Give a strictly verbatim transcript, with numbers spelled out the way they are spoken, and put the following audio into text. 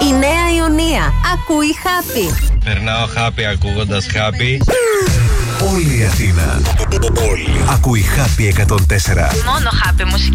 Η Νέα Ιωνία ακούει Happy. Περνάω Happy ακούγοντας Happy. Όλη η Αθήνα. Όλη. Ακούει Happy εκατόν τέσσερα. Μόνο Happy μουσική.